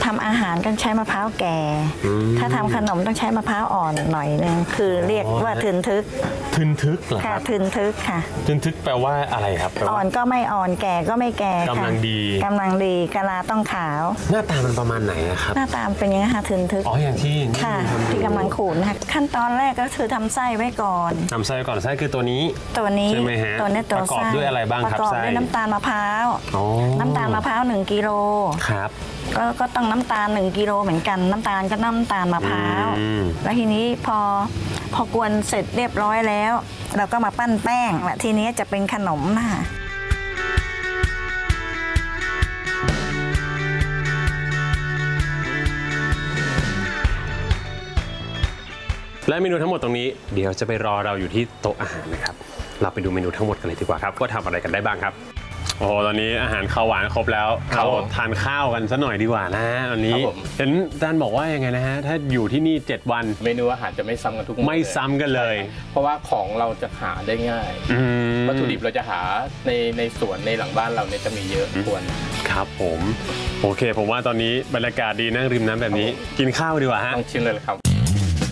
ทำอาหารต้องใช้มะพร้าวแก่ถ้าทำขนมต้องใช้มะพร้าวอ่อนหน่อยนึงคือเรียกว่าทึนทึกทึนทึกเหรอคค่ะรับทึนทึกค่ะทึนทึกแปลว่าอะไรครับแปลอ่อว่านก็ไม่อ่อนแก่ก็ไม่แก่ค่ะกำลังดีกำลังดีกะลาต้องขาวหน้าตามันประมาณไหนอะครับหน้าตามเป็นยังไงคะทึนทึกอ๋ออย่างที่ค่ะทำอยู่ที่กำลังขูดนะคะขั้นตอนแรกก็คือทำไส้ไว้ก่อนทำไส้ก่อนไส้คือตัวนี้ตัวนี้ใช่ไหมฮะตัวนี้ตัวประกอบไส้ด้วยอะไรบ้างครับประกอบไส้ด้วยน้ำตาลมะพร้าวอ๋อน้ำตาลมะพร้าว1กิโลครับก็ต้องน้ำตาล1กิโลเหมือนกันน้ำตาลก็น้ำตาลมะพร้าวอืมแล้วทีนี้พอกวนเสร็จเรียบร้อยแล้ว เราก็มาปั้นแป้งและทีนี้จะเป็นขนมนะคะและเมนูทั้งหมดตรงนี้เดี๋ยวจะไปรอเราอยู่ที่โต๊ะอาหารนะครับเราไปดูเมนูทั้งหมดกันเลยดีกว่าครับว่าทำอะไรกันได้บ้างครับโอ้โหตอนนี้อาหารข้าวหวานครบแล้วเราทานข้าวกันซะหน่อยดีกว่านะวันนี้เห็นอาจารย์บอกว่ายังไงนะฮะถ้าอยู่ที่นี่7 วันเมนูอาหารจะไม่ซ้ำกันทุกมื้อไม่ซ้ำกันเลยเพราะว่าของเราจะหาได้ง่าย วัตถุดิบเราจะหาในสวนในหลังบ้านเราเนี่ยจะมีเยอะควรครับผมโอเคผมว่าตอนนี้บรรยากาศดีนั่งริมน้ำแบบนี้กินข้าวดีกว่าฮะต้องชิมเลยครับ